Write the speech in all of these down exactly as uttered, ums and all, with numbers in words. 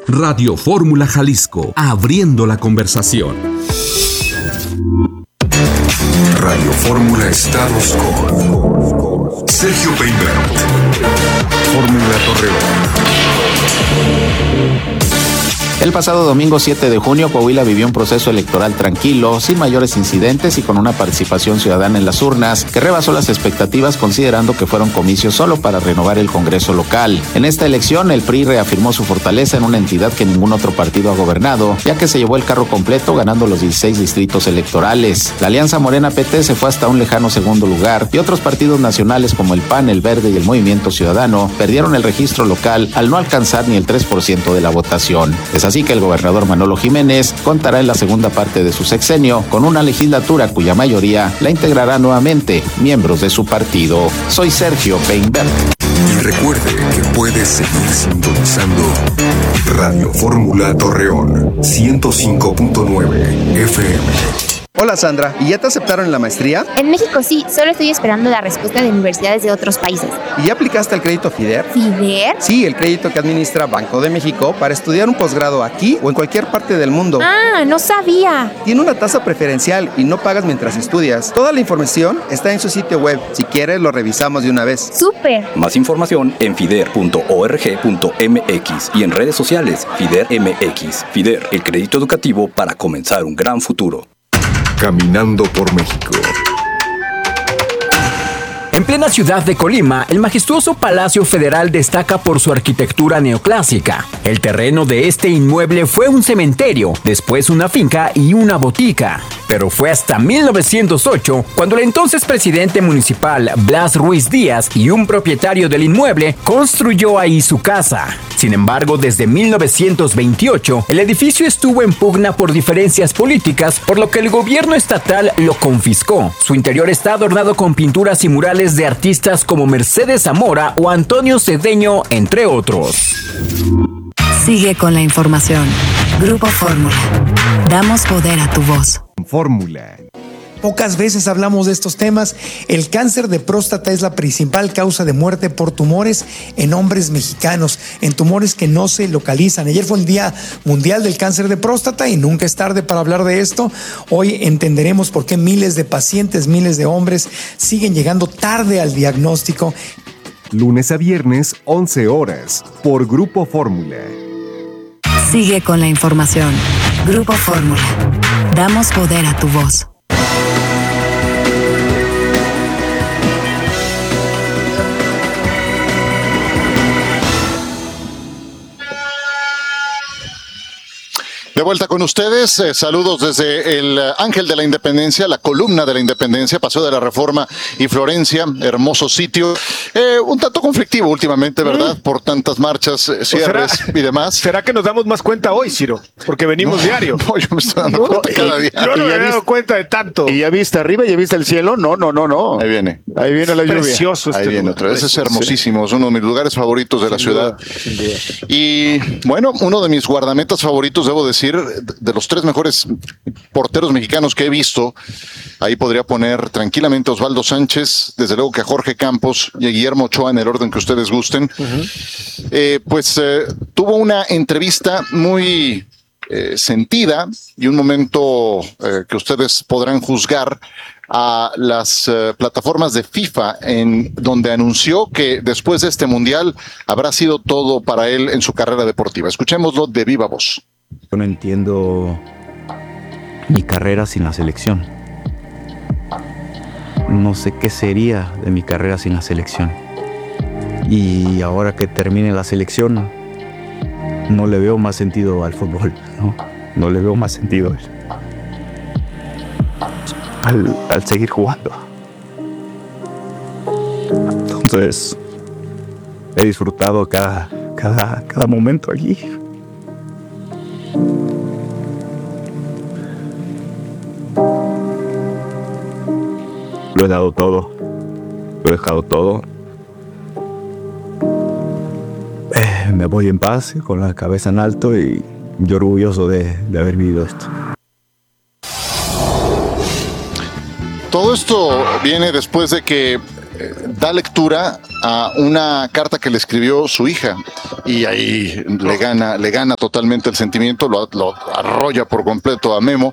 Radio Fórmula Jalisco, abriendo la conversación. Radio Fórmula Estados con Sergio Weinberg. Fórmula Torreón. El pasado domingo siete de junio, Coahuila vivió un proceso electoral tranquilo, sin mayores incidentes y con una participación ciudadana en las urnas que rebasó las expectativas, considerando que fueron comicios solo para renovar el Congreso local. En esta elección, el P R I reafirmó su fortaleza en una entidad que ningún otro partido ha gobernado, ya que se llevó el carro completo ganando los dieciséis distritos electorales. La Alianza Morena-P T se fue hasta un lejano segundo lugar y otros partidos nacionales como el P A N, el Verde y el Movimiento Ciudadano perdieron el registro local al no alcanzar ni el tres por ciento de la votación. Es así que el gobernador Manolo Jiménez contará en la segunda parte de su sexenio con una legislatura cuya mayoría la integrará nuevamente miembros de su partido. Soy Sergio Weinberg. Y recuerde que puedes seguir sintonizando Radio Fórmula Torreón ciento cinco punto nueve F M. Hola Sandra, ¿y ya te aceptaron en la maestría? En México sí, solo estoy esperando la respuesta de universidades de otros países. ¿Y ya aplicaste al crédito FIDER? ¿FIDER? Sí, el crédito que administra Banco de México para estudiar un posgrado aquí o en cualquier parte del mundo. Ah, no sabía. Tiene una tasa preferencial y no pagas mientras estudias. Toda la información está en su sitio web. Si quieres, lo revisamos de una vez. ¡Súper! Más información en fider punto org punto m x y en redes sociales FIDER M X. FIDER, el crédito educativo para comenzar un gran futuro. Caminando por México. En plena ciudad de Colima, el majestuoso Palacio Federal destaca por su arquitectura neoclásica. El terreno de este inmueble fue un cementerio, después una finca y una botica. Pero fue hasta mil novecientos ocho cuando el entonces presidente municipal Blas Ruiz Díaz y un propietario del inmueble construyó ahí su casa. Sin embargo, desde mil novecientos veintiocho, el edificio estuvo en pugna por diferencias políticas, por lo que el gobierno estatal lo confiscó. Su interior está adornado con pinturas y murales de artistas como Mercedes Zamora o Antonio Cedeño, entre otros. Sigue con la información. Grupo Fórmula. Damos poder a tu voz. Fórmula. Pocas veces hablamos de estos temas. El cáncer de próstata es la principal causa de muerte por tumores en hombres mexicanos, en tumores que no se localizan. Ayer fue el Día Mundial del Cáncer de Próstata y nunca es tarde para hablar de esto. Hoy entenderemos por qué miles de pacientes, miles de hombres siguen llegando tarde al diagnóstico. Lunes a viernes, once horas, por Grupo Fórmula. Sigue con la información. Grupo Fórmula. Damos poder a tu voz. De vuelta con ustedes, eh, saludos desde el eh, Ángel de la Independencia, la columna de la Independencia, Paseo de la Reforma y Florencia, hermoso sitio. Eh, un tanto conflictivo últimamente, ¿verdad? Mm. Por tantas marchas, eh, cierres será, y demás. ¿Será que nos damos más cuenta hoy, Ciro? Porque venimos no, diario. No, yo me estoy dando no, cuenta cada día. Yo no me he dado cuenta de tanto. ¿Y ya viste arriba? ¿Ya viste el cielo? No, no, no, no. Ahí viene. Ahí viene la lluvia. Precioso este Ahí viene otra vez. Es hermosísimo. Es uno de mis lugares favoritos de sin la ciudad. Duda, sin duda. Y bueno, uno de mis guardametas favoritos, debo decir, de los tres mejores porteros mexicanos que he visto. Ahí podría poner tranquilamente a Osvaldo Sánchez, desde luego que a Jorge Campos y a Guillermo Ochoa en el orden que ustedes gusten. Uh-huh. Eh, pues eh, tuvo una entrevista muy eh, sentida y un momento eh, que ustedes podrán juzgar a las uh, plataformas de FIFA, en donde anunció que después de este mundial habrá sido todo para él en su carrera deportiva. Escuchémoslo de viva voz. Yo no entiendo mi carrera sin la selección. No sé qué sería de mi carrera sin la selección. Y ahora que termine la selección, no le veo más sentido al fútbol, ¿no? No le veo más sentido al, al seguir jugando. Entonces, he disfrutado cada, cada, cada momento allí. Lo he dado todo, lo he dejado todo. Eh, me voy en paz, con la cabeza en alto y yo orgulloso de, de haber vivido esto. Todo esto viene después de que eh, da lectura a una carta que le escribió su hija y ahí le gana, le gana totalmente el sentimiento, lo, lo arrolla por completo a Memo.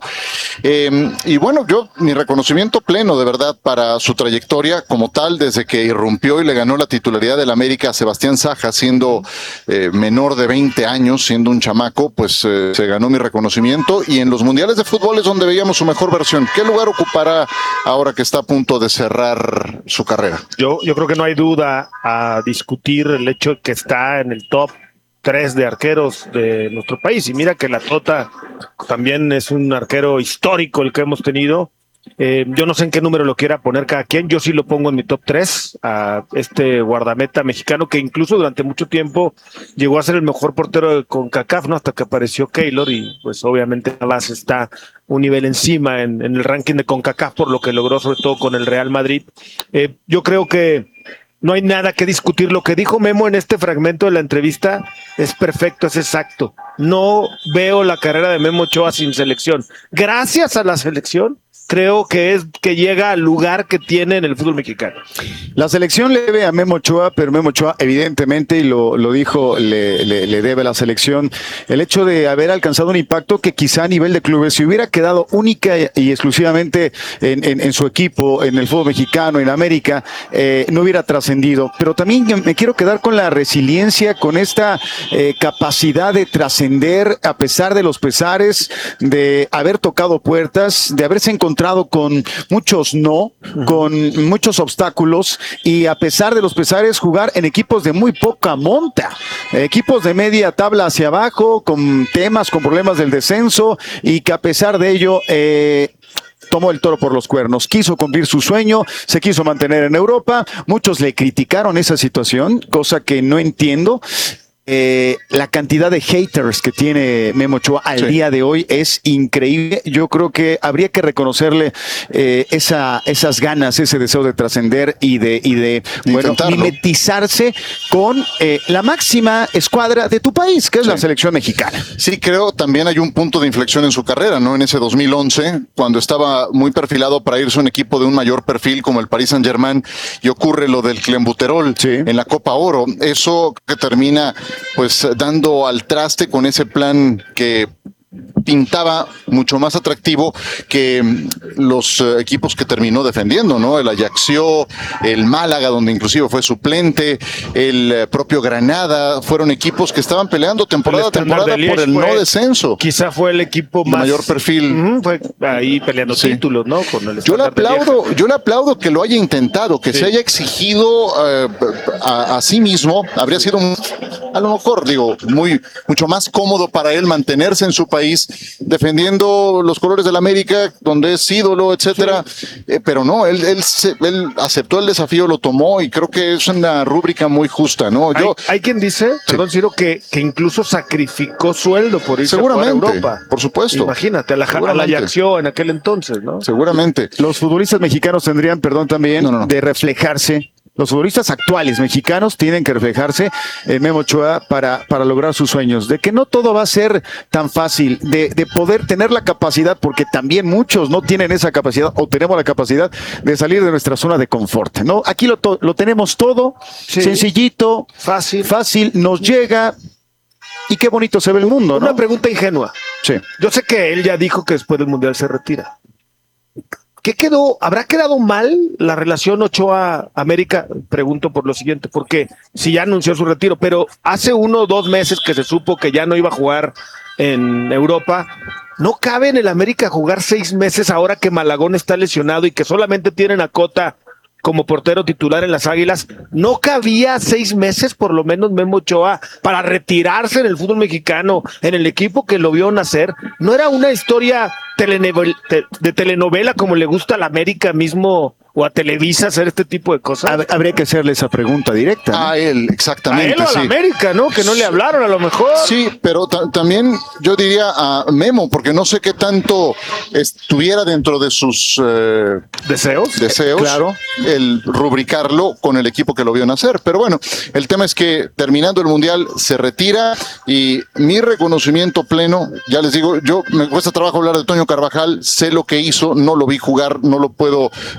Eh, y bueno, yo mi reconocimiento pleno de verdad para su trayectoria como tal, desde que irrumpió y le ganó la titularidad del América a Sebastián Saja, siendo eh, menor de veinte años, siendo un chamaco, pues eh, se ganó mi reconocimiento, y en los mundiales de fútbol es donde veíamos su mejor versión. ¿Qué lugar ocupará ahora que está a punto de cerrar su carrera? Yo, yo creo que no hay duda a discutir el hecho de que está en el top tres de arqueros de nuestro país, y mira que la Tota también es un arquero histórico el que hemos tenido. Eh, yo no sé en qué número lo quiera poner cada quien, yo sí lo pongo en mi top tres a este guardameta mexicano que incluso durante mucho tiempo llegó a ser el mejor portero de CONCACAF, ¿no? Hasta que apareció Keylor y pues obviamente Navas está un nivel encima en, en el ranking de CONCACAF por lo que logró sobre todo con el Real Madrid. Eh, yo creo que no hay nada que discutir. Lo que dijo Memo en este fragmento de la entrevista es perfecto, es exacto. No veo la carrera de Memo Ochoa sin selección. Gracias a la selección, creo que es que llega al lugar que tiene en el fútbol mexicano. La selección le debe a Memo Ochoa, pero Memo Ochoa evidentemente, y lo, lo dijo, le, le, le debe a la selección el hecho de haber alcanzado un impacto que quizá a nivel de clubes, si hubiera quedado única y exclusivamente en, en, en su equipo, en el fútbol mexicano, en América, eh, no hubiera trascendido. Pero también me quiero quedar con la resiliencia, con esta eh, capacidad de trascender a pesar de los pesares, de haber tocado puertas, de haberse encontrado con muchos no, con muchos obstáculos, y a pesar de los pesares jugar en equipos de muy poca monta, equipos de media tabla hacia abajo, con temas, con problemas del descenso, y que a pesar de ello eh, tomó el toro por los cuernos, quiso cumplir su sueño, se quiso mantener en Europa. Muchos le criticaron esa situación, cosa que no entiendo. Eh, la cantidad de haters que tiene Memo Ochoa al sí. día de hoy es increíble. Yo creo que habría que reconocerle eh, esa, esas ganas, ese deseo de trascender y de, y de bueno, mimetizarse con eh, la máxima escuadra de tu país, que es sí. la selección mexicana. Sí, creo también hay un punto de inflexión en su carrera, ¿no? En ese dos mil once, cuando estaba muy perfilado para irse a un equipo de un mayor perfil como el Paris Saint-Germain, y ocurre lo del Clenbuterol sí. en la Copa Oro. Eso que termina pues dando al traste con ese plan que pintaba mucho más atractivo que los uh, equipos que terminó defendiendo, ¿no? El Ajaccio, el Málaga, donde inclusive fue suplente, el uh, propio Granada, fueron equipos que estaban peleando temporada a temporada por el no descenso. Quizá fue el equipo más mayor perfil. Uh, fue ahí peleando sí. títulos, ¿no? Con el yo le aplaudo, yo le aplaudo que lo haya intentado, que sí. se haya exigido uh, a, a sí mismo. Habría sido un, a lo mejor, digo, muy mucho más cómodo para él mantenerse en su país defendiendo los colores del América, donde es ídolo, etcétera, sí. eh, pero no, él, él, se, él aceptó el desafío, lo tomó, y creo que es una rúbrica muy justa, ¿no? Yo, hay, hay quien dice, sí. perdón, Ciro, que, que incluso sacrificó sueldo por irse a Europa. Por supuesto. Imagínate, a la, a la Ajaccio en aquel entonces, ¿no? Seguramente. Los futbolistas mexicanos tendrían, perdón, también no, no, no. de reflejarse. Los futbolistas actuales mexicanos tienen que reflejarse en Memo Ochoa para, para lograr sus sueños, de que no todo va a ser tan fácil, de, de poder tener la capacidad, porque también muchos no tienen esa capacidad, o tenemos la capacidad de salir de nuestra zona de confort, ¿no? Aquí lo, to, lo tenemos todo, sí. sencillito, fácil, fácil, nos llega, y qué bonito se ve el mundo, ¿no? Una pregunta ingenua. Sí. Yo sé que él ya dijo que después del Mundial se retira. ¿Qué quedó? ¿Habrá quedado mal la relación Ochoa-América? Pregunto por lo siguiente, porque si ya anunció su retiro, pero hace uno o dos meses que se supo que ya no iba a jugar en Europa, ¿no cabe en el América jugar seis meses ahora que Malagón está lesionado y que solamente tienen a Cota como portero titular en las Águilas? ¿No cabía seis meses por lo menos Memo Ochoa para retirarse en el fútbol mexicano, en el equipo que lo vio nacer? ¿No era una historia telenovela, de telenovela como le gusta a la América mismo o a Televisa hacer este tipo de cosas? Habría que hacerle esa pregunta directa, ¿no? A él, exactamente. A él o a sí. la América, ¿no? Que no le hablaron a lo mejor. Sí, pero también yo diría a Memo, porque no sé qué tanto estuviera dentro de sus eh, deseos. Deseos, eh, claro. el rubricarlo con el equipo que lo vio nacer. Pero bueno, el tema es que terminando el Mundial se retira, y mi reconocimiento pleno, ya les digo, yo me cuesta trabajo hablar de Toño Carvajal, sé lo que hizo, no lo vi jugar, no lo puedo valorar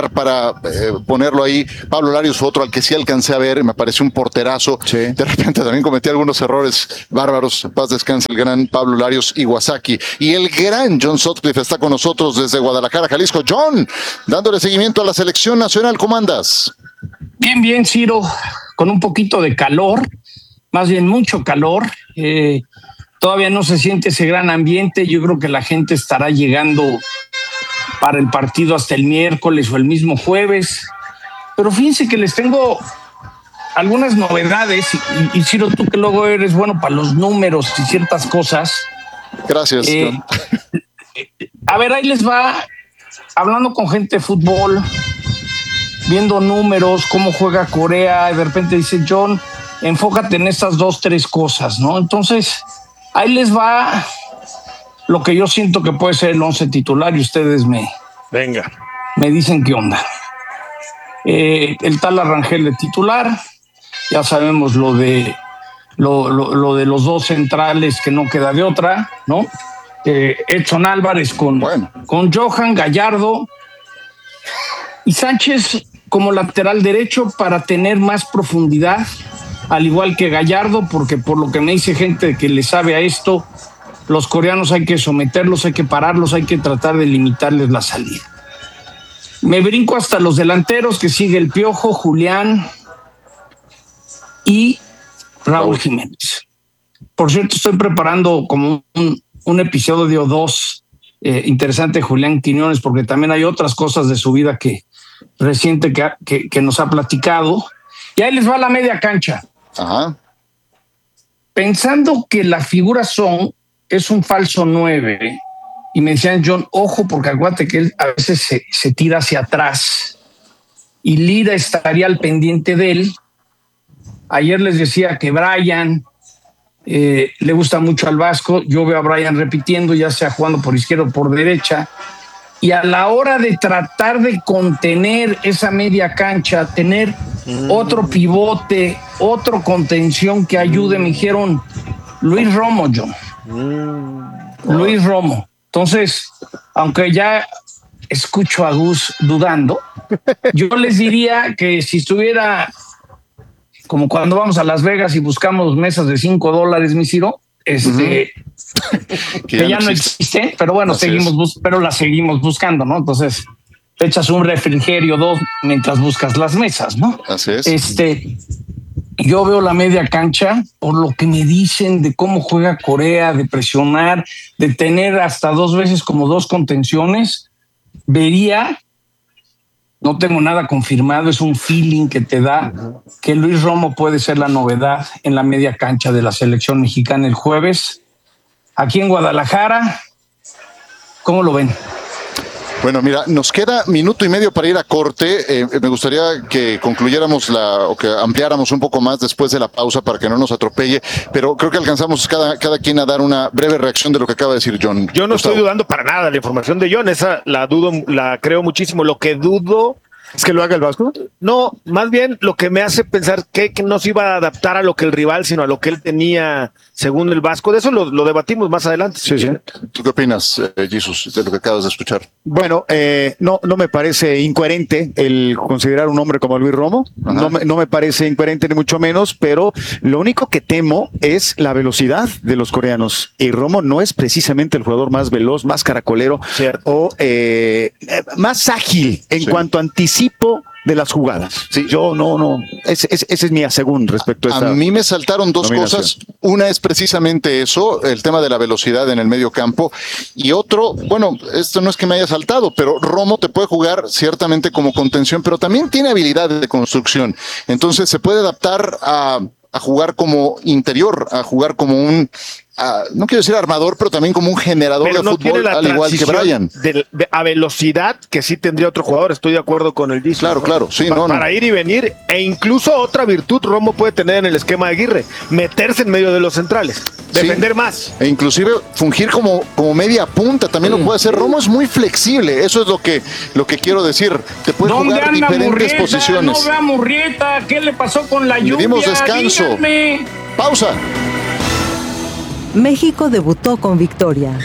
para, para eh, ponerlo ahí. Pablo Larios fue otro al que sí alcancé a ver, me pareció un porterazo. Sí. De repente también cometí algunos errores bárbaros. Paz descanse el gran Pablo Larios Iwasaki. Y el gran John Sutcliffe está con nosotros desde Guadalajara, Jalisco. John, dándole seguimiento a la selección nacional, ¿cómo andas? Bien, bien, Ciro, con un poquito de calor, más bien mucho calor. Eh, todavía no se siente ese gran ambiente. Yo creo que la gente estará llegando para el partido hasta el miércoles o el mismo jueves. Pero fíjense que les tengo algunas novedades. Y, y Ciro, tú que luego eres bueno para los números y ciertas cosas. Gracias. Eh, a ver, ahí les va, hablando con gente de fútbol, viendo números, cómo juega Corea, y de repente dice, John, enfócate en estas dos, tres cosas, ¿no? Entonces, ahí les va lo que yo siento que puede ser el once titular y ustedes me, Venga. me dicen qué onda. Eh, el tal Arrangel de titular, ya sabemos lo de lo, lo, lo de los dos centrales que no queda de otra, ¿no? Eh, Edson Álvarez con, bueno. con Johan Gallardo y Sánchez como lateral derecho para tener más profundidad, al igual que Gallardo, porque por lo que me dice gente que le sabe a esto, los coreanos hay que someterlos, hay que pararlos, hay que tratar de limitarles la salida. Me brinco hasta los delanteros, que sigue el Piojo, Julián y Raúl Jiménez. Por cierto, estoy preparando como un, un episodio dos eh, interesante de Julián Quiñones, porque también hay otras cosas de su vida que reciente que, que, que nos ha platicado. Y ahí les va la media cancha. Ajá. Pensando que la figura Son es un falso nueve, y me decían, John, ojo, porque acuérdate que él a veces se, se tira hacia atrás y Lira estaría al pendiente de él. Ayer les decía que Brian eh, le gusta mucho al Vasco. Yo veo a Brian repitiendo, ya sea jugando por izquierda o por derecha, y a la hora de tratar de contener esa media cancha, tener mm. otro pivote, otro contención que ayude, mm. me dijeron Luis Romo, John. Mm. Luis Romo. Entonces, aunque ya escucho a Gus dudando, yo les diría que si estuviera como cuando vamos a Las Vegas y buscamos mesas de cinco dólares, mi Ciro, este, uh-huh. que, que ya no existe, existe pero bueno, Así seguimos, bus- pero la seguimos buscando, ¿no? Entonces, te echas un refrigerio, dos, mientras buscas las mesas, ¿no? Así es. Este, yo veo la media cancha, por lo que me dicen de cómo juega Corea, de presionar, de tener hasta dos veces como dos contenciones, vería, no tengo nada confirmado, es un feeling que te da que Luis Romo puede ser la novedad en la media cancha de la selección mexicana el jueves. Aquí en Guadalajara, ¿cómo lo ven? Bueno, mira, nos queda minuto y medio para ir a corte. Eh, me gustaría que concluyéramos la, o que ampliáramos un poco más después de la pausa para que no nos atropelle, pero creo que alcanzamos cada, cada quien a dar una breve reacción de lo que acaba de decir John. Yo no Gustavo. estoy dudando para nada de la información de John, esa la dudo, la creo muchísimo. Lo que dudo ¿es que lo haga el Vasco? No, más bien lo que me hace pensar que, que no se iba a adaptar a lo que el rival, sino a lo que él tenía según el Vasco. De eso lo, lo debatimos más adelante. Sí, sí. ¿Tú qué opinas, eh, Jesus, de lo que acabas de escuchar? Bueno, eh, no, no me parece incoherente el considerar un hombre como Luis Romo. No me, no me parece incoherente ni mucho menos, pero lo único que temo es la velocidad de los coreanos. Y Romo no es precisamente el jugador más veloz, más caracolero Cierto. o eh, más ágil en sí. cuanto a anticipo de las jugadas. Sí. Yo no, no, ese, ese, ese es mi asegún respecto a esta. A mí me saltaron dos nominación. cosas. Una es precisamente eso, el tema de la velocidad en el medio campo. Y otro, bueno, esto no es que me haya saltado, pero Romo te puede jugar ciertamente como contención, pero también tiene habilidades de construcción. Entonces se puede adaptar a, a jugar como interior, a jugar como un... Uh, no quiero decir armador, pero también como un generador pero de no fútbol, tiene la al igual que Brian. De, de, a velocidad que sí tendría otro jugador, estoy de acuerdo con el disco. Claro, claro, sí, pa- no, Para no. ir y venir, e incluso otra virtud Romo puede tener en el esquema de Aguirre, meterse en medio de los centrales, defender sí. más. E inclusive fungir como, como media punta, también sí. lo puede hacer. Romo es muy flexible, eso es lo que, lo que quiero decir. Te puede jugar diferentes Murrieta? posiciones. No vea Murrieta, ¿qué le pasó con la lluvia? Le dimos descanso. Díganme. Pausa. México debutó con victoria.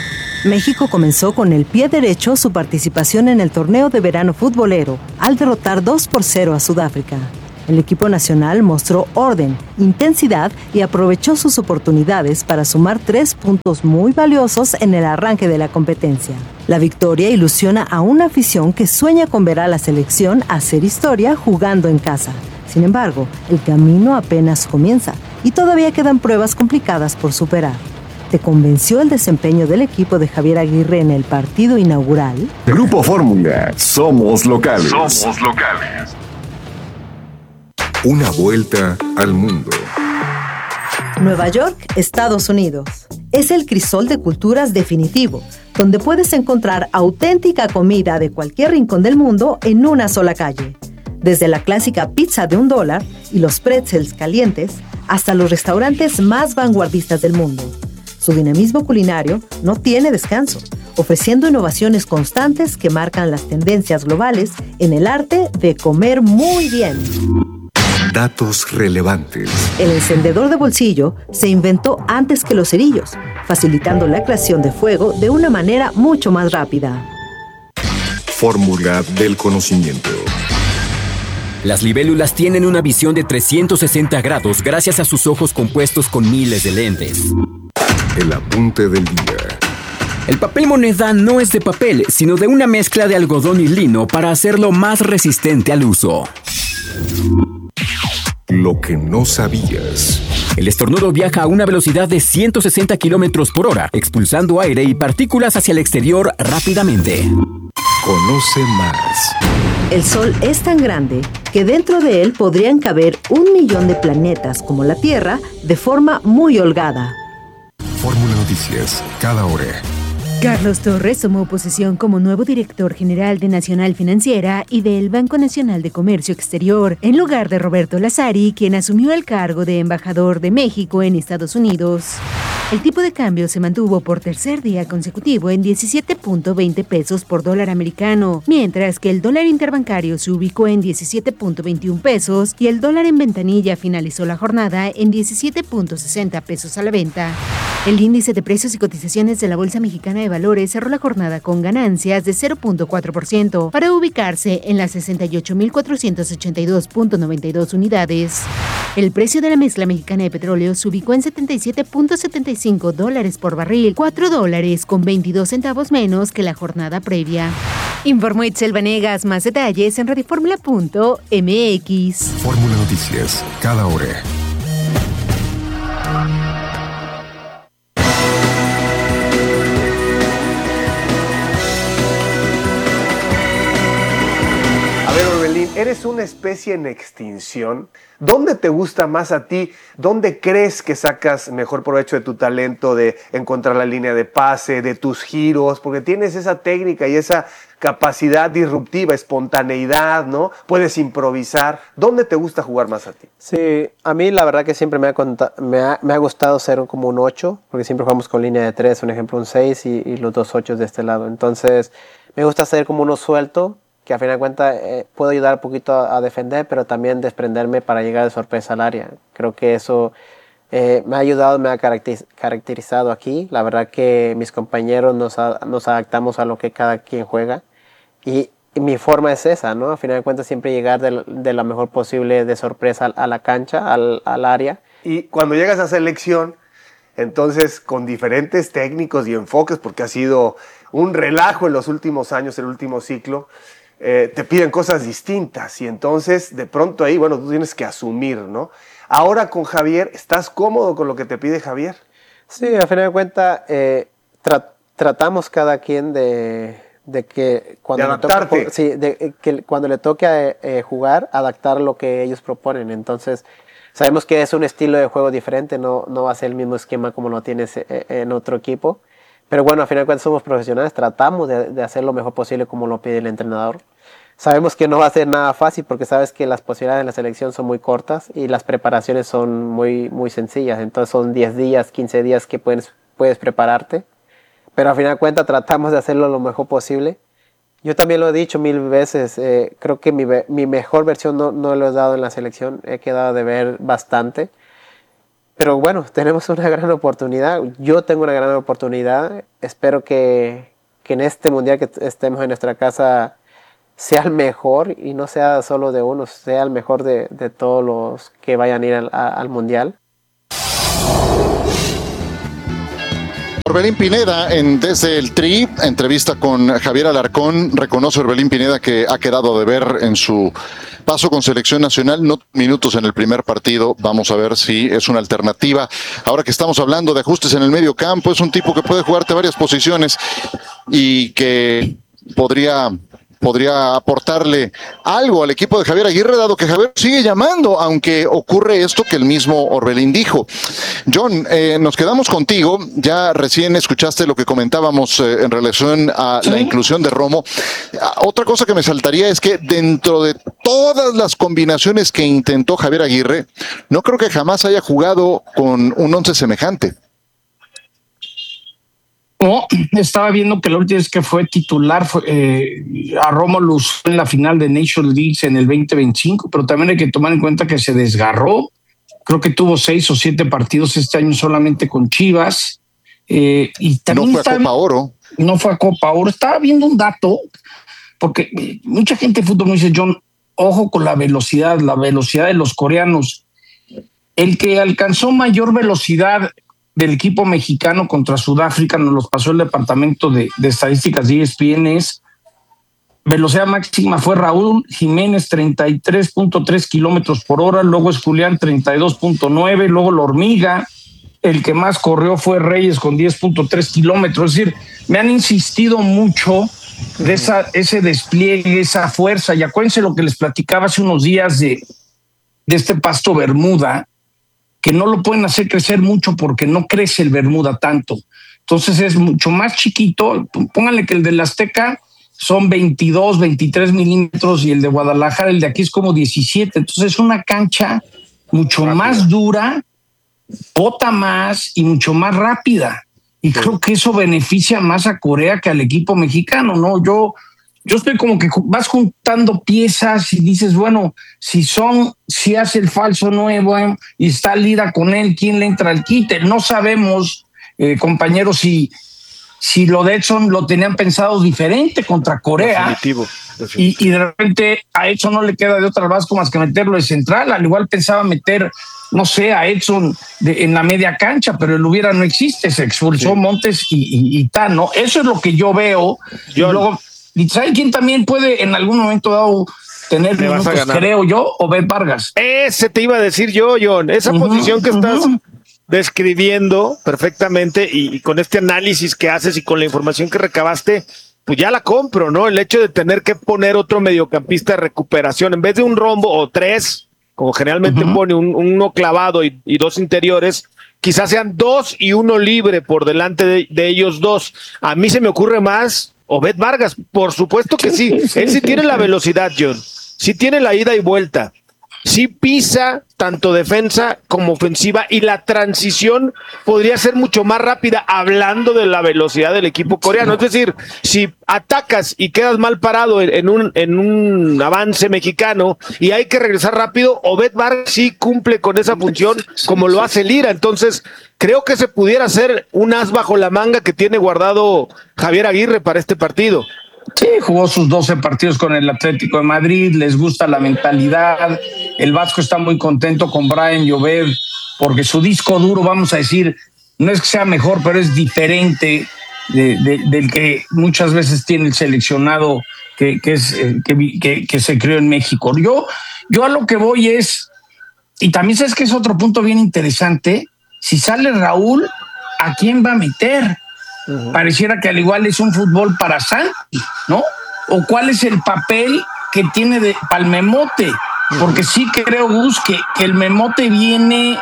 México comenzó con el pie derecho su participación en el torneo de verano futbolero al derrotar dos por cero a Sudáfrica. El equipo nacional mostró orden, intensidad y aprovechó sus oportunidades para sumar tres puntos muy valiosos en el arranque de la competencia. La victoria ilusiona a una afición que sueña con ver a la selección hacer historia jugando en casa. Sin embargo, el camino apenas comienza y todavía quedan pruebas complicadas por superar. ¿Te convenció el desempeño del equipo de Javier Aguirre en el partido inaugural? Grupo Fórmula, somos locales. Somos locales. Una vuelta al mundo. Nueva York, Estados Unidos. Es el crisol de culturas definitivo, donde puedes encontrar auténtica comida de cualquier rincón del mundo en una sola calle. Desde la clásica pizza de un dólar y los pretzels calientes, hasta los restaurantes más vanguardistas del mundo. Su dinamismo culinario no tiene descanso, ofreciendo innovaciones constantes que marcan las tendencias globales en el arte de comer muy bien. Datos relevantes. El encendedor de bolsillo se inventó antes que los cerillos, facilitando la creación de fuego de una manera mucho más rápida. Fórmula del conocimiento. Las libélulas tienen una visión de trescientos sesenta grados gracias a sus ojos compuestos con miles de lentes. El apunte del día. El papel moneda no es de papel, sino de una mezcla de algodón y lino para hacerlo más resistente al uso. Lo que no sabías. El estornudo viaja a una velocidad de ciento sesenta kilómetros por hora, expulsando aire y partículas hacia el exterior rápidamente. Conoce más. El Sol es tan grande que dentro de él podrían caber un millón de planetas como la Tierra de forma muy holgada. Fórmula Noticias, cada hora. Carlos Torres tomó posesión como nuevo director general de Nacional Financiera y del Banco Nacional de Comercio Exterior, en lugar de Roberto Lazari, quien asumió el cargo de embajador de México en Estados Unidos. El tipo de cambio se mantuvo por tercer día consecutivo en diecisiete punto veinte pesos por dólar americano, mientras que el dólar interbancario se ubicó en diecisiete punto veintiún pesos y el dólar en ventanilla finalizó la jornada en diecisiete punto sesenta pesos a la venta. El índice de precios y cotizaciones de la Bolsa Mexicana de Valores cerró la jornada con ganancias de cero punto cuatro por ciento para ubicarse en las sesenta y ocho mil cuatrocientos ochenta y dos punto noventa y dos unidades. El precio de la mezcla mexicana de petróleo se ubicó en setenta y siete punto setenta y cinco dólares por barril, cuatro dólares con veintidós centavos menos que la jornada previa. Informó Itzel Vanegas. Más detalles en radioformula punto m x. Fórmula Noticias, cada hora. A ver, Orbelín, eres una especie en extinción. ¿Dónde te gusta más a ti? ¿Dónde crees que sacas mejor provecho de tu talento, de encontrar la línea de pase, de tus giros? Porque tienes esa técnica y esa capacidad disruptiva, espontaneidad, ¿no? Puedes improvisar. ¿Dónde te gusta jugar más a ti? Sí, a mí la verdad que siempre me ha, me ha, me ha gustado ser como un ocho, porque siempre jugamos con línea de tres, un ejemplo un seis y, y los dos ochos de este lado. Entonces, me gusta ser como uno suelto, que a fin de cuentas eh, puedo ayudar un poquito a, a defender, pero también desprenderme para llegar de sorpresa al área. Creo que eso eh, me ha ayudado, me ha caracteriz caracterizado aquí. La verdad que mis compañeros nos, a, nos adaptamos a lo que cada quien juega. Y, y mi forma es esa, ¿no? A fin de cuentas siempre llegar de, de la mejor posible de sorpresa a, a la cancha, al, al área. Y cuando llegas a selección, entonces con diferentes técnicos y enfoques, porque ha sido un relajo en los últimos años, el último ciclo, Eh, te piden cosas distintas y entonces de pronto ahí, bueno, tú tienes que asumir, ¿no? Ahora con Javier, ¿estás cómodo con lo que te pide Javier? Sí, a fin de cuentas eh, tra tratamos cada quien de, de que cuando, de le toque, adaptarte. sí, de que cuando le toque eh, jugar, adaptar lo que ellos proponen. Entonces, sabemos que es un estilo de juego diferente, no, no va a ser el mismo esquema como lo tienes en otro equipo. Pero bueno, a fin de cuentas somos profesionales, tratamos de, de hacer lo mejor posible como lo pide el entrenador. Sabemos que no va a ser nada fácil porque sabes que las posibilidades de la selección son muy cortas y las preparaciones son muy, muy sencillas. Entonces son diez días, quince días que puedes, puedes prepararte. Pero a fin de cuentas tratamos de hacerlo lo mejor posible. Yo también lo he dicho mil veces, eh, creo que mi, mi mejor versión no, no lo he dado en la selección, he quedado de ver bastante. pero bueno, tenemos una gran oportunidad. Yo tengo una gran oportunidad. Espero que, que en este mundial que estemos en nuestra casa sea el mejor y no sea solo de uno, sea el mejor de, de todos los que vayan a ir al, a, al mundial. Orbelín Pineda, en Desde el Tri, entrevista con Javier Alarcón, reconoce Orbelín Pineda que ha quedado de ver en su paso con selección nacional, no minutos en el primer partido, vamos a ver si es una alternativa. Ahora que estamos hablando de ajustes en el medio campo, es un tipo que puede jugarte varias posiciones y que podría... podría aportarle algo al equipo de Javier Aguirre, dado que Javier sigue llamando, aunque ocurre esto que el mismo Orbelín dijo. John, eh, nos quedamos contigo, ya recién escuchaste lo que comentábamos eh, en relación a ¿Sí? la inclusión de Romo. Otra cosa que me saltaría es que dentro de todas las combinaciones que intentó Javier Aguirre, no creo que jamás haya jugado con un once semejante. No, estaba viendo que la última vez que fue titular fue, eh, a Romo lo usó en la final de Nations League en el veinte veinticinco, pero también hay que tomar en cuenta que se desgarró. Creo que tuvo seis o siete partidos este año solamente con Chivas. Eh, y también no fue está, a Copa Oro. No fue a Copa Oro. Estaba viendo un dato, porque mucha gente de fútbol me dice, John, ojo con la velocidad, la velocidad de los coreanos. El que alcanzó mayor velocidad del equipo mexicano contra Sudáfrica, nos los pasó el departamento de, de estadísticas de E S P N, es velocidad máxima fue Raúl Jiménez, treinta y tres punto tres kilómetros por hora, luego es Julián, treinta y dos punto nueve, luego la Hormiga, el que más corrió fue Reyes con diez punto tres kilómetros. Es decir, me han insistido mucho de esa, ese despliegue, esa fuerza, y acuérdense lo que les platicaba hace unos días de, de este pasto Bermuda, que no lo pueden hacer crecer mucho porque no crece el Bermuda tanto. Entonces es mucho más chiquito. Pónganle que el del Azteca son veintidós, veintitrés milímetros y el de Guadalajara, el de aquí es como diecisiete. Entonces es una cancha mucho rápida, más dura, bota más y mucho más rápida. Y creo que eso beneficia más a Corea que al equipo mexicano, ¿no? Yo... Yo estoy como que vas juntando piezas y dices, bueno, si son, si hace el falso nuevo eh, y está Lira con él, ¿quién le entra al quite? No sabemos, eh, compañeros, si, si lo de Edson lo tenían pensado diferente contra Corea. Definitivo, definitivo. Y, y de repente a Edson no le queda de otra Vasco más que meterlo de central. Al igual pensaba meter, no sé, a Edson de, en la media cancha, pero el hubiera no existe, se expulsó sí. Montes y, y, y tal, ¿no? Eso es lo que yo veo. Yo y luego... ¿Y sabe quién también puede en algún momento dado tener minutos, creo yo, Obed Vargas? Ese te iba a decir yo, John. Esa uh-huh, posición que uh-huh. estás describiendo perfectamente y, y con este análisis que haces y con la información que recabaste, pues ya la compro, ¿no? El hecho de tener que poner otro mediocampista de recuperación en vez de un rombo o tres, como generalmente uh-huh. pone un, uno clavado y, y dos interiores, quizás sean dos y uno libre por delante de, de ellos dos. A mí se me ocurre más Obed Vargas, por supuesto que sí. Él sí tiene la velocidad, John. Sí tiene la ida y vuelta. Sí pisa tanto defensa como ofensiva y la transición podría ser mucho más rápida hablando de la velocidad del equipo coreano. Es decir, si atacas y quedas mal parado en un, en un avance mexicano y hay que regresar rápido, Obed Vargas sí cumple con esa función como lo hace Lira. Entonces, creo que se pudiera hacer un as bajo la manga que tiene guardado Javier Aguirre para este partido. Sí, jugó sus doce partidos con el Atlético de Madrid, les gusta la mentalidad. El Vasco está muy contento con Brian Llobet porque su disco duro, vamos a decir, no es que sea mejor, pero es diferente de, de, del que muchas veces tiene el seleccionado que, que, es, que, que, que se creó en México. Yo, yo a lo que voy es, y también sabes que es otro punto bien interesante, si sale Raúl, ¿a quién va a meter? Uh-huh. Pareciera que al igual es un fútbol para Santi, ¿no? ¿O cuál es el papel que tiene de para el Memote? Uh-huh. Porque sí creo, Gus, que, que el Memote viene,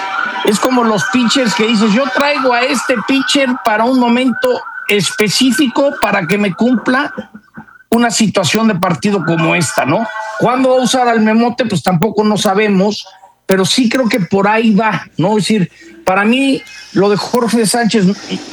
es como los pitchers que dices, yo traigo a este pitcher para un momento específico para que me cumpla una situación de partido como esta, ¿no? ¿Cuándo va a usar al Memote? Pues tampoco no sabemos, pero sí creo que por ahí va, ¿no? Es decir, para mí lo de Jorge Sánchez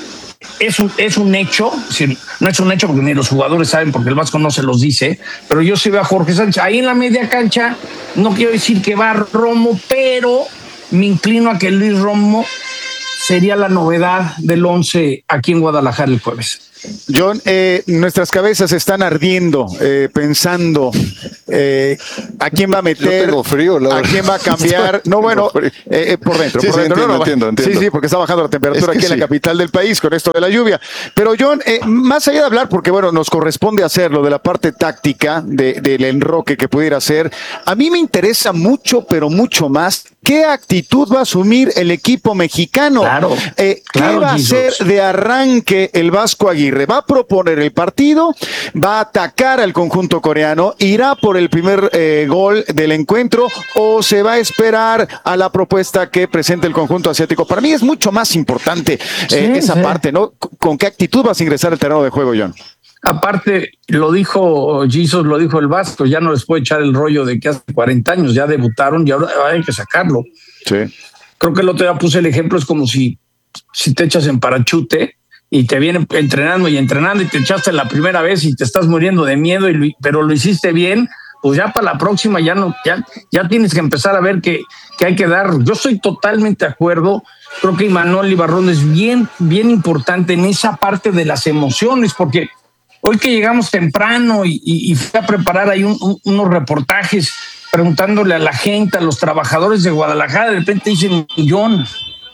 es un, es un hecho, es decir, no es un hecho porque ni los jugadores saben, porque el Vasco no se los dice, pero yo sí veo a Jorge Sánchez ahí en la media cancha. No quiero decir que va Romo, pero me inclino a que Luis Romo sería la novedad del once aquí en Guadalajara el jueves. John, eh, nuestras cabezas están ardiendo, eh, pensando eh, a quién va a meter, Yo tengo frío, la a verdad. quién va a cambiar. No, bueno, eh, eh, por dentro, Sí, por sí, dentro. entiendo, no, no, entiendo, entiendo. Sí, sí, porque está bajando la temperatura Es que aquí en sí. la capital del país con esto de la lluvia. Pero John, eh, más allá de hablar, porque bueno, nos corresponde hacerlo de la parte táctica, de, del enroque que pudiera ser, a mí me interesa mucho, pero mucho más, ¿qué actitud va a asumir el equipo mexicano? Claro, Eh, ¿Qué claro, va a Jesus. hacer de arranque el Vasco Aguirre? ¿Va a proponer el partido? ¿Va a atacar al conjunto coreano? ¿Irá por el primer eh, gol del encuentro? ¿O se va a esperar a la propuesta que presente el conjunto asiático? Para mí es mucho más importante eh, Sí, esa sí. parte, ¿no? ¿Con qué actitud vas a ingresar al terreno de juego, John? Aparte, lo dijo Jesus, lo dijo el Vasco, ya no les puede echar el rollo de que hace cuarenta años ya debutaron y ahora hay que sacarlo. Sí. Creo que el otro día puse el ejemplo, es como si, si te echas en parachute y te vienen entrenando y entrenando y te echaste la primera vez y te estás muriendo de miedo, y lo, pero lo hiciste bien, pues ya para la próxima ya no, ya, ya tienes que empezar a ver que, que hay que dar. Yo estoy totalmente de acuerdo. Creo que Imanol Ibarrón es bien, bien importante en esa parte de las emociones, porque hoy que llegamos temprano y, y, y fui a preparar ahí un, un, unos reportajes preguntándole a la gente, a los trabajadores de Guadalajara, de repente dicen, John,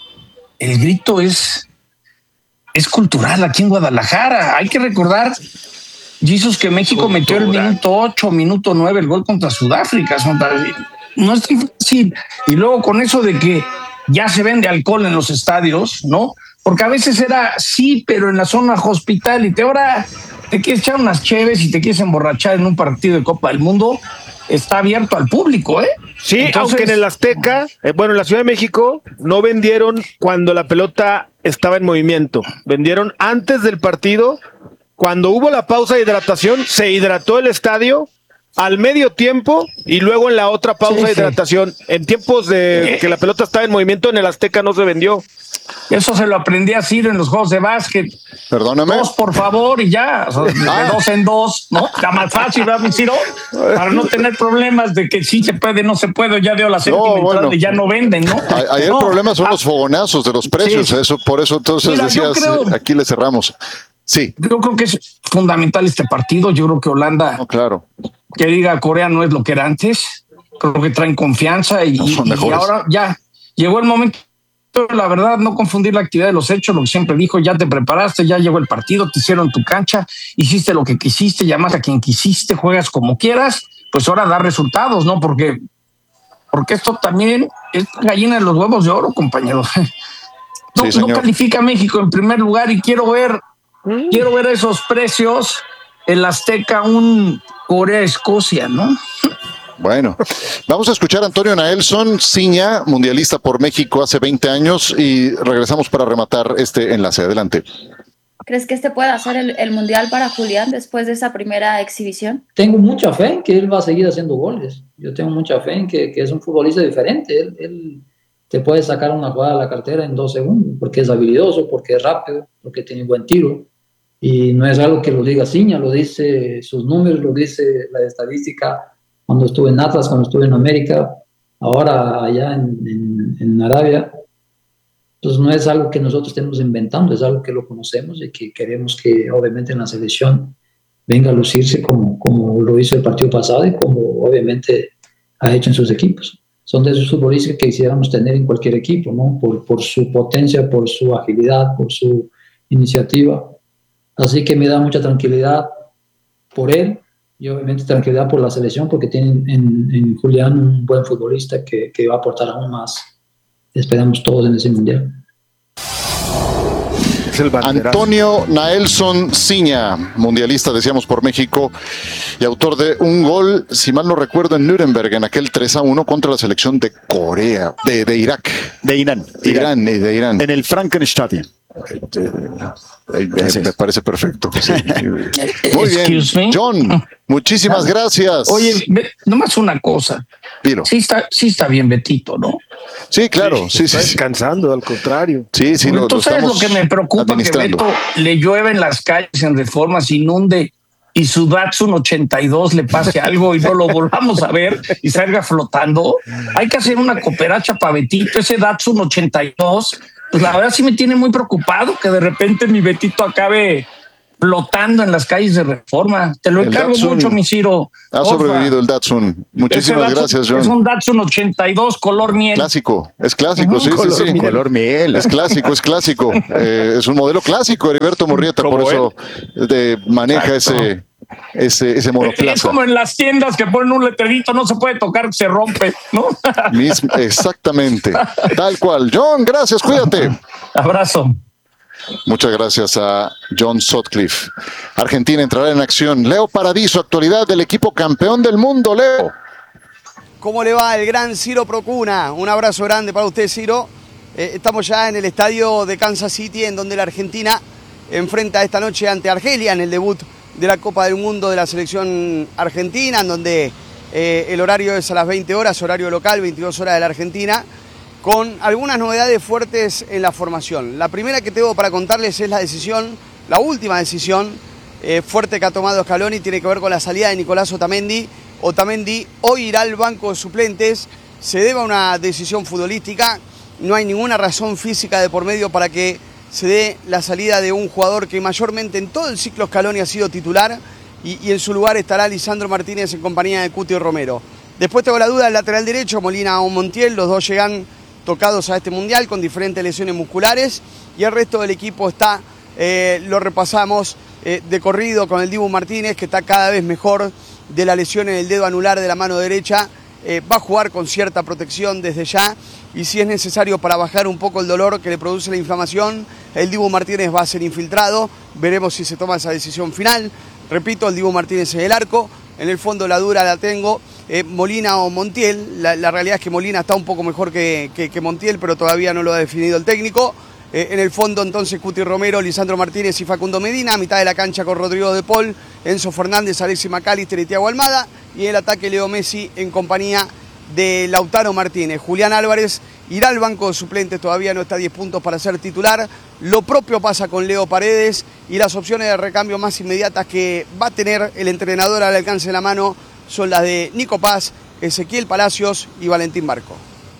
el grito es, es cultural aquí en Guadalajara. Hay que recordar, Jesus, que México cultural. metió el minuto ocho, minuto nueve, el gol contra Sudáfrica. No es difícil. Y luego con eso de que ya se vende alcohol en los estadios, ¿no? Porque a veces era sí, pero en la zona hospitality. Ahora te quieres echar unas cheves y te quieres emborrachar en un partido de Copa del Mundo, está abierto al público, ¿eh? Sí, Entonces, aunque en el Azteca, eh, bueno, en la Ciudad de México no vendieron cuando la pelota estaba en movimiento. Vendieron antes del partido, cuando hubo la pausa de hidratación, se hidrató el estadio al medio tiempo y luego en la otra pausa sí, de hidratación. Sí. En tiempos de eh. que la pelota estaba en movimiento, en el Azteca no se vendió. Eso se lo aprendí a Ciro en los juegos de básquet. Perdóname. Dos, por favor, y ya. O sea, de ah. dos en dos, ¿no? Está más fácil, ¿verdad, Ciro? Para no tener problemas de que sí se puede, no se puede. Ya dio la séptima no, entrada bueno. y ya no venden, ¿no? Ahí el no. problema son ah. los fogonazos de los precios. Sí. Eso, por eso entonces Mira, decías, creo, aquí le cerramos. Sí. Yo creo que es fundamental este partido. Yo creo que Holanda, no, claro. que diga Corea no es lo que era antes. Creo que traen confianza y, no y ahora ya llegó el momento. La verdad, no confundir la actividad de los hechos, lo que siempre dijo, ya te preparaste, ya llegó el partido, te hicieron tu cancha, hiciste lo que quisiste, llamaste a quien quisiste, juegas como quieras, pues ahora da resultados, ¿no? Porque, porque esto también es gallina de los huevos de oro, compañeros. No, sí, no califica México en primer lugar y quiero ver, mm. quiero ver esos precios, el Azteca, un Corea-Escocia, ¿no? Bueno, vamos a escuchar a Antonio Naelson Ciña, mundialista por México hace veinte años, y regresamos para rematar este enlace. Adelante. ¿Crees que este pueda ser el, el mundial para Julián después de esa primera exhibición? Tengo mucha fe en que él va a seguir haciendo goles. Yo tengo mucha fe en que, que es un futbolista diferente. Él, él te puede sacar una jugada de la cartera en dos segundos, porque es habilidoso, porque es rápido, porque tiene buen tiro. Y no es algo que lo diga Ciña, lo dice sus números, lo dice la estadística. Cuando estuve en Atlas, cuando estuve en América, ahora allá en, en, en Arabia. Entonces no es algo que nosotros estemos inventando, es algo que lo conocemos y que queremos que obviamente en la selección venga a lucirse como, como lo hizo el partido pasado y como obviamente ha hecho en sus equipos. Son de esos futbolistas que quisiéramos tener en cualquier equipo, ¿no? Por, por su potencia, por su agilidad, por su iniciativa. Así que me da mucha tranquilidad por él. Y obviamente tranquilidad por la selección, porque tienen en, en Julián un buen futbolista que, que va a aportar aún más. Esperamos todos en ese mundial. Antonio Naelson Ciña, mundialista, decíamos, por México, y autor de un gol, si mal no recuerdo, en Nuremberg, en aquel tres a uno contra la selección de Corea, de, de Irak. De Irán. Irán, Irán, de Irán. En el Frankenstadion. Me, me parece perfecto. Sí. Muy bien, John, muchísimas gracias. Oye, nomás una cosa. Dilo. Sí está, sí está bien Betito, ¿no? Sí, claro. Sí, sí, está sí, descansando, al contrario. Sí, sí. Lo, Entonces, lo, lo que me preocupa que Beto le llueve en las calles, en Reforma, se inunde y su Datsun ochenta y dos le pase algo y no lo volvamos a ver y salga flotando. Hay que hacer una cooperacha para Betito, ese Datsun ochenta y dos. Pues la verdad sí me tiene muy preocupado que de repente mi Betito acabe flotando en las calles de Reforma. Te lo encargo mucho, mi Ciro. Ha sobrevivido el Datsun. Muchísimas Datsun, gracias, John. Es un Datsun ochenta y dos color miel. Clásico, es clásico, uh-huh. sí, color, sí, sí. Color miel. Es clásico, es clásico. Eh, es un modelo clásico, Heriberto Murrieta, por eso de, maneja Exacto. ese... ese, ese monoplaza. Es como en las tiendas que ponen un letrerito, no se puede tocar, se rompe, ¿no? Mismo, exactamente, tal cual. John, gracias, cuídate. Abrazo. Muchas gracias a John Sutcliffe. Argentina entrará en acción. Leo Paradiso, actualidad del equipo campeón del mundo. Leo. ¿Cómo le va el gran Ciro Procuna? Un abrazo grande para usted, Ciro. Eh, estamos ya en el estadio de Kansas City, en donde la Argentina enfrenta esta noche ante Argelia en el debut de la Copa del Mundo de la selección argentina, en donde eh, el horario es a las veinte horas, horario local, veintidós horas de la Argentina, con algunas novedades fuertes en la formación. La primera que tengo para contarles es la decisión, la última decisión eh, fuerte que ha tomado Scaloni, tiene que ver con la salida de Nicolás Otamendi. Otamendi hoy irá al banco de suplentes, se debe a una decisión futbolística, no hay ninguna razón física de por medio para que se dé la salida de un jugador que mayormente en todo el ciclo Scaloni ha sido titular y, y en su lugar estará Lisandro Martínez en compañía de Cuti Romero. Después tengo la duda del lateral derecho, Molina o Montiel, los dos llegan tocados a este mundial con diferentes lesiones musculares y el resto del equipo está, eh, lo repasamos eh, de corrido con el Dibu Martínez, que está cada vez mejor de la lesión en el dedo anular de la mano derecha, eh, va a jugar con cierta protección desde ya y si es necesario para bajar un poco el dolor que le produce la inflamación, el Dibu Martínez va a ser infiltrado, veremos si se toma esa decisión final. Repito, el Dibu Martínez en el arco, en el fondo la dura la tengo, eh, Molina o Montiel, la, la realidad es que Molina está un poco mejor que, que, que Montiel, pero todavía no lo ha definido el técnico. Eh, en el fondo entonces Cuti Romero, Lisandro Martínez y Facundo Medina, a mitad de la cancha con Rodrigo De Paul, Enzo Fernández, Alexis McAllister y Thiago Almada, y en el ataque Leo Messi en compañía de Lautaro Martínez. Julián Álvarez irá al banco de suplentes, todavía no está a diez puntos para ser titular. Lo propio pasa con Leo Paredes y las opciones de recambio más inmediatas que va a tener el entrenador al alcance de la mano son las de Nico Paz, Ezequiel Palacios y Valentín Barco.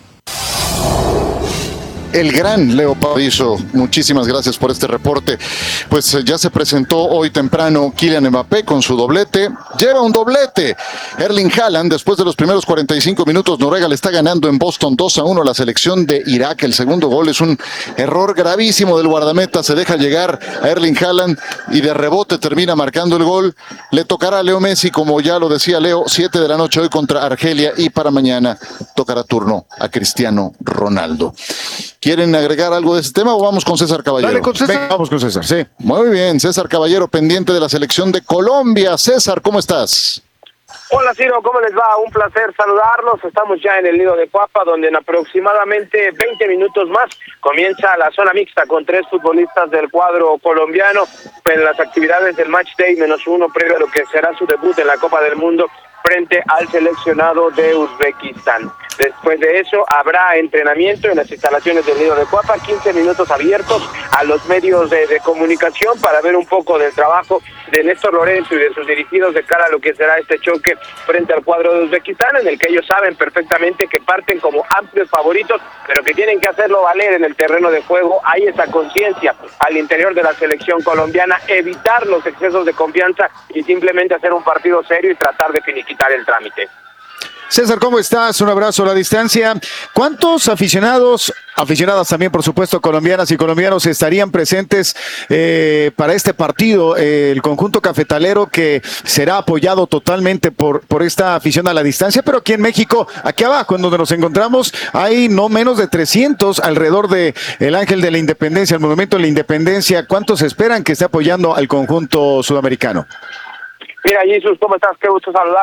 El gran Leo Paradiso, muchísimas gracias por este reporte. Pues ya se presentó hoy temprano Kylian Mbappé con su doblete, lleva un doblete. Erling Haaland, después de los primeros cuarenta y cinco minutos, Noruega le está ganando en Boston dos a uno a la selección de Irak. El segundo gol es un error gravísimo del guardameta, se deja llegar a Erling Haaland y de rebote termina marcando el gol. Le tocará a Leo Messi, como ya lo decía Leo, siete de la noche hoy contra Argelia y para mañana tocará turno a Cristiano Ronaldo. ¿Quieren agregar algo de ese tema o vamos con César Caballero? Dale con César. Venga, vamos con César, sí. Muy bien, César Caballero, pendiente de la selección de Colombia. César, ¿cómo estás? Hola Ciro, ¿cómo les va? Un placer saludarlos. Estamos ya en el Nido de Cuapa, donde en aproximadamente veinte minutos más comienza la zona mixta con tres futbolistas del cuadro colombiano en las actividades del Match Day menos uno previo a lo que será su debut en la Copa del Mundo frente al seleccionado de Uzbekistán. Después de eso habrá entrenamiento en las instalaciones del Nido de Cuapa, quince minutos abiertos a los medios de, de comunicación para ver un poco del trabajo de Néstor Lorenzo y de sus dirigidos de cara a lo que será este choque frente al cuadro de Uzbekistán, en el que ellos saben perfectamente que parten como amplios favoritos, pero que tienen que hacerlo valer en el terreno de juego. Hay esa conciencia al interior de la selección colombiana, evitar los excesos de confianza y simplemente hacer un partido serio y tratar de finiquitar el trámite. César, ¿cómo estás? Un abrazo a la distancia. ¿Cuántos aficionados, aficionadas también, por supuesto, colombianas y colombianos estarían presentes eh, para este partido? Eh, el conjunto cafetalero que será apoyado totalmente por, por esta afición a la distancia, pero aquí en México, aquí abajo, en donde nos encontramos, hay no menos de trescientos alrededor de el Ángel de la Independencia, el Monumento de la Independencia. ¿Cuántos esperan que esté apoyando al conjunto sudamericano? Mira, Jesús, ¿cómo estás? Qué gusto saludarte.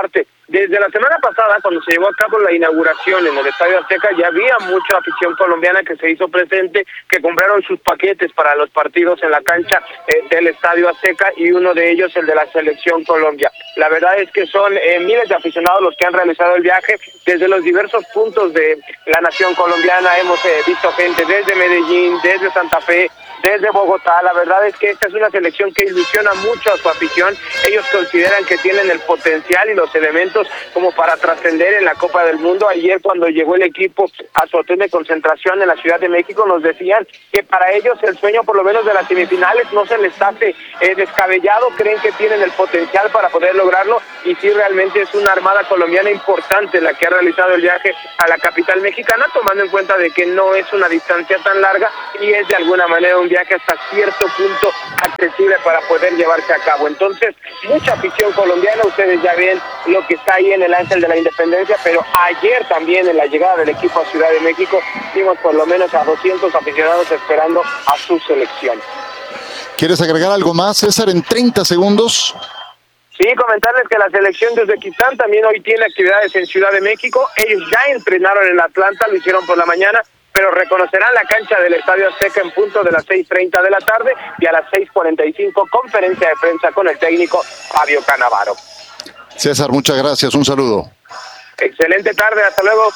Desde la semana pasada, cuando se llevó a cabo la inauguración en el Estadio Azteca, ya había mucha afición colombiana que se hizo presente, que compraron sus paquetes para los partidos en la cancha eh, del Estadio Azteca, y uno de ellos el de la Selección Colombia. La verdad es que son eh, miles de aficionados los que han realizado el viaje desde los diversos puntos de la nación colombiana. Hemos eh, visto gente desde Medellín, desde Santa Fe, desde Bogotá. La verdad es que esta es una selección que ilusiona mucho a su afición. Ellos consideran que tienen el potencial y los elementos como para trascender en la Copa del Mundo. Ayer, cuando llegó el equipo a su hotel de concentración en la Ciudad de México, nos decían que para ellos el sueño, por lo menos de las semifinales, no se les hace eh, descabellado. Creen que tienen el potencial para poder lograrlo, y sí, realmente es una armada colombiana importante la que ha realizado el viaje a la capital mexicana, tomando en cuenta de que no es una distancia tan larga y es de alguna manera un viaje hasta cierto punto accesible para poder llevarse a cabo. Entonces, mucha afición colombiana. Ustedes ya ven lo que está ahí en el Ángel de la Independencia, pero ayer también, en la llegada del equipo a Ciudad de México, vimos por lo menos a doscientos aficionados esperando a su selección. ¿Quieres agregar algo más, César, en treinta segundos? Sí, comentarles que la selección de Uzbekistán también hoy tiene actividades en Ciudad de México. Ellos ya entrenaron en Atlanta, lo hicieron por la mañana, pero reconocerán la cancha del Estadio Azteca en punto de las seis treinta de la tarde, y a las seis cuarenta y cinco conferencia de prensa con el técnico Fabio Cannavaro. César, muchas gracias, un saludo. Excelente tarde, hasta luego.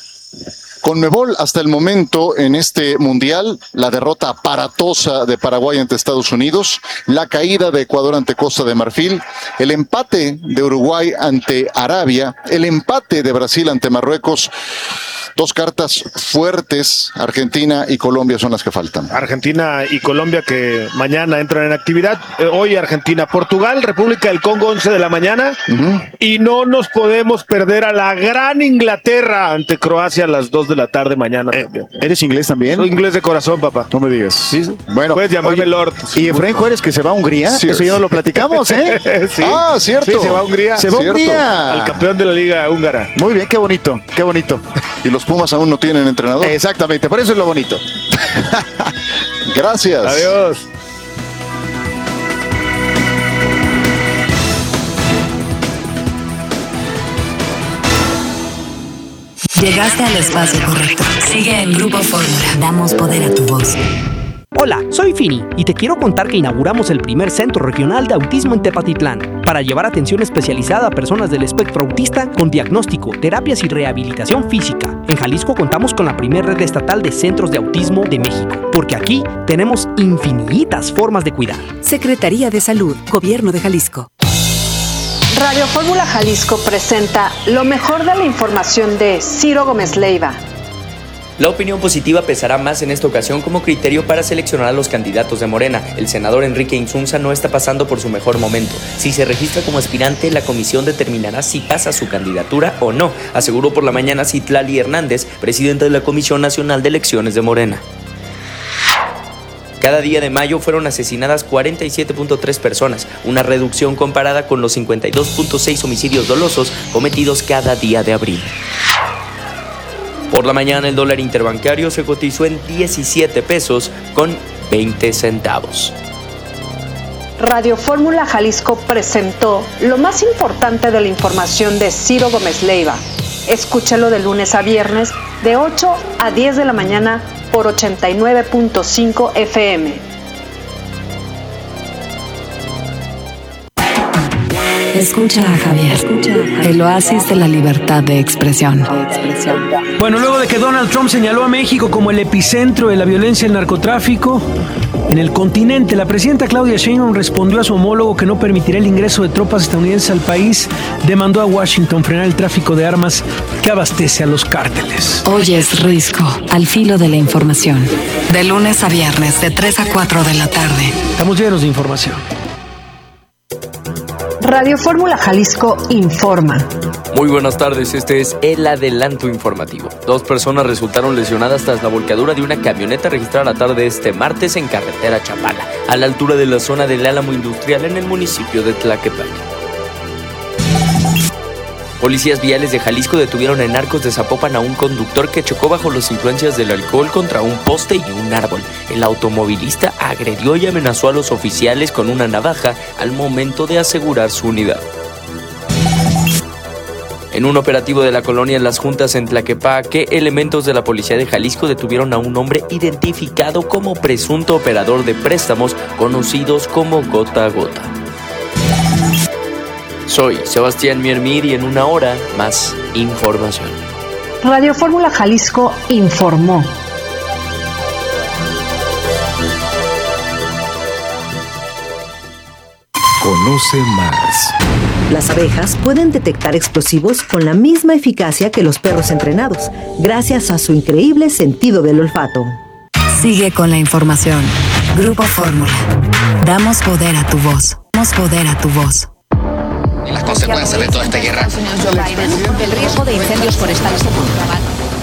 Conmebol, hasta el momento en este mundial, la derrota aparatosa de Paraguay ante Estados Unidos, la caída de Ecuador ante Costa de Marfil, el empate de Uruguay ante Arabia, el empate de Brasil ante Marruecos. Dos cartas fuertes, Argentina y Colombia son las que faltan. Argentina y Colombia, que mañana entran en actividad. Eh, hoy Argentina, Portugal, República del Congo, once de la mañana. Uh-huh. Y no nos podemos perder a la gran Inglaterra ante Croacia a las dos de la tarde mañana. Eh, ¿Eres inglés también? Soy inglés de corazón, papá. No me digas. Sí, bueno, puedes llamarme oye, Lord. Y Efraín Juárez, que se va a Hungría. Sí, eso ya no lo platicamos, ¿eh? Sí. Ah, cierto. Sí, se va a Hungría. Se va a Hungría. Al campeón de la Liga Húngara. Muy bien, qué bonito, qué bonito. Y los Pumas aún no tienen entrenador. Exactamente, por eso es lo bonito. Gracias. Adiós. Llegaste al espacio correcto. Sigue en Grupo Fórmula. Damos poder a tu voz. Hola, soy Fini y te quiero contar que inauguramos el primer centro regional de autismo en Tepatitlán para llevar atención especializada a personas del espectro autista con diagnóstico, terapias y rehabilitación física. En Jalisco contamos con la primera red estatal de centros de autismo de México, porque aquí tenemos infinitas formas de cuidar. Secretaría de Salud, Gobierno de Jalisco. Radio Fórmula Jalisco presenta lo mejor de la información de Ciro Gómez Leiva. La opinión positiva pesará más en esta ocasión como criterio para seleccionar a los candidatos de Morena. El senador Enrique Insunza no está pasando por su mejor momento. Si se registra como aspirante, la comisión determinará si pasa su candidatura o no, aseguró por la mañana Citlali Hernández, presidenta de la Comisión Nacional de Elecciones de Morena. Cada día de mayo fueron asesinadas cuarenta y siete punto tres personas, una reducción comparada con los cincuenta y dos punto seis homicidios dolosos cometidos cada día de abril. Por la mañana el dólar interbancario se cotizó en diecisiete pesos con veinte centavos. Radio Fórmula Jalisco presentó lo más importante de la información de Ciro Gómez Leiva. Escúchalo de lunes a viernes de ocho a diez de la mañana por ochenta y nueve punto cinco F M. Escucha a Javier, Escucha a Javier, el oasis de la libertad de expresión. Bueno, luego de que Donald Trump señaló a México como el epicentro de la violencia y el narcotráfico en el continente, la presidenta Claudia Sheinbaum respondió a su homólogo que no permitirá el ingreso de tropas estadounidenses al país. Demandó a Washington frenar el tráfico de armas que abastece a los cárteles. Hoy es Risco, al filo de la información. De lunes a viernes, de tres a cuatro de la tarde. Estamos llenos de información. Radio Fórmula Jalisco informa. Muy buenas tardes, este es el adelanto informativo. Dos personas resultaron lesionadas tras la volcadura de una camioneta registrada la tarde de este martes en carretera Chapala, a la altura de la zona del Álamo Industrial en el municipio de Tlaquepaque. Policías viales de Jalisco detuvieron en Arcos de Zapopan a un conductor que chocó bajo las influencias del alcohol contra un poste y un árbol. El automovilista agredió y amenazó a los oficiales con una navaja al momento de asegurar su unidad. En un operativo de la colonia Las Juntas en Tlaquepaque, elementos de la policía de Jalisco detuvieron a un hombre identificado como presunto operador de préstamos conocidos como Gota a Gota. Soy Sebastián Miermir y en una hora más información. Radio Fórmula Jalisco informó. Conoce más. Las abejas pueden detectar explosivos con la misma eficacia que los perros entrenados, gracias a su increíble sentido del olfato. Sigue con la información. Grupo Fórmula. Damos poder a tu voz. Damos poder a tu voz. Las consecuencias de toda esta guerra. El riesgo de incendios forestales se controla.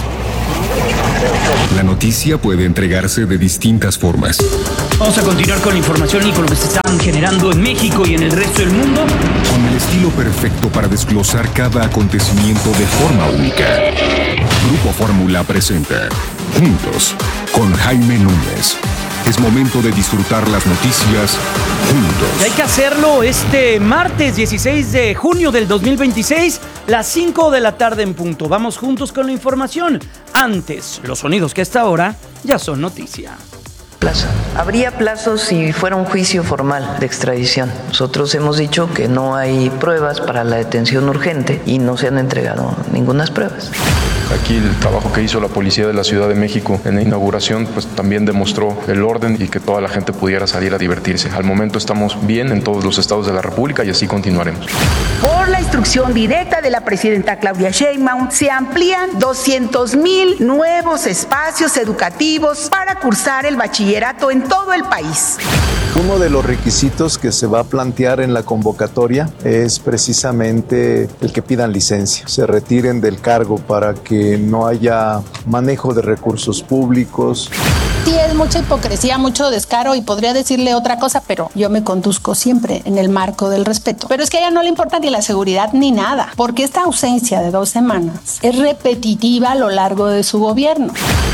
La noticia puede entregarse de distintas formas. Vamos a continuar con la información y con lo que se están generando en México y en el resto del mundo. Con el estilo perfecto para desglosar cada acontecimiento de forma única. Grupo Fórmula presenta Juntos con Jaime Núñez. Es momento de disfrutar las noticias juntos. Y hay que hacerlo este martes dieciséis de junio del dos mil veintiséis, las cinco de la tarde en punto. Vamos juntos con la información. Antes, los sonidos que hasta ahora ya son noticia. Plazo. Habría plazo si fuera un juicio formal de extradición. Nosotros hemos dicho que no hay pruebas para la detención urgente y no se han entregado ninguna pruebas. Aquí el trabajo que hizo la policía de la Ciudad de México en la inauguración pues también demostró el orden y que toda la gente pudiera salir a divertirse. Al momento estamos bien en todos los estados de la República y así continuaremos. Por la instrucción directa de la presidenta Claudia Sheinbaum, se amplían doscientos mil nuevos espacios educativos para cursar el bachillerato en todo el país. Uno de los requisitos que se va a plantear en la convocatoria es precisamente el que pidan licencia, se retiren del cargo para que no haya manejo de recursos públicos. Sí, es mucha hipocresía, mucho descaro y podría decirle otra cosa, pero yo me conduzco siempre en el marco del respeto. Pero es que a ella no le importa ni la seguridad ni nada, porque esta ausencia de dos semanas es repetitiva a lo largo de su gobierno.